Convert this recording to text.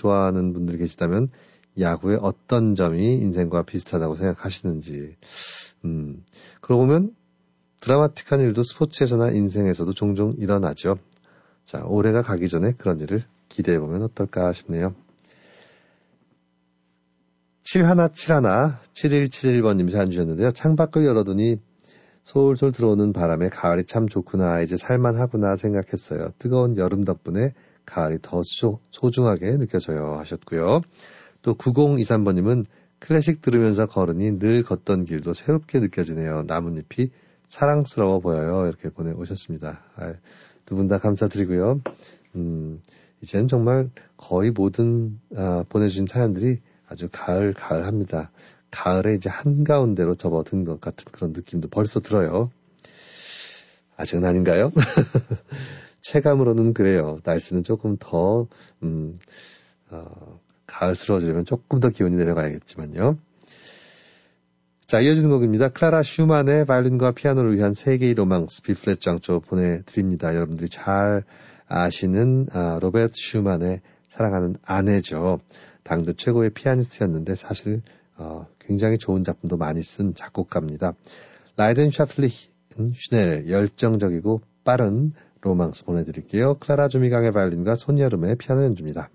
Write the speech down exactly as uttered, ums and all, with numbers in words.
좋아하는 분들이 계시다면 야구의 어떤 점이 인생과 비슷하다고 생각하시는지. 음, 그러고 보면 드라마틱한 일도 스포츠에서나 인생에서도 종종 일어나죠. 자, 올해가 가기 전에 그런 일을 기대해보면 어떨까 싶네요. 칠일칠일 칠일칠일 번님이 사연 주셨는데요. 창밖을 열어두니 솔솔 들어오는 바람에 가을이 참 좋구나, 이제 살만하구나 생각했어요. 뜨거운 여름 덕분에 가을이 더 소, 소중하게 느껴져요 하셨고요. 또 구공이삼 번님은 클래식 들으면서 걸으니 늘 걷던 길도 새롭게 느껴지네요. 나뭇잎이 사랑스러워 보여요. 이렇게 보내오셨습니다. 아, 두 분 다 감사드리고요. 음, 이제는 정말 거의 모든 아, 보내주신 사연들이 아주 가을 가을합니다. 가을에 이제 한가운데로 접어든 것 같은 그런 느낌도 벌써 들어요. 아직은 아닌가요? 체감으로는 그래요. 날씨는 조금 더 음, 어, 가을스러워지려면 조금 더 기온이 내려가야겠지만요. 자, 이어지는 곡입니다. 클라라 슈만의 바이올린과 피아노를 위한 세계의 로망스 B플랫 장조 보내드립니다. 여러분들이 잘 아시는 아, 로베르트 슈만의 사랑하는 아내죠. 당대 최고의 피아니스트였는데 사실 어, 굉장히 좋은 작품도 많이 쓴 작곡가입니다. 라이덴 샤틀리 슈넬 열정적이고 빠른 로망스 보내드릴게요. 클라라 주미강의 바이올린과 손여름의 피아노 연주입니다.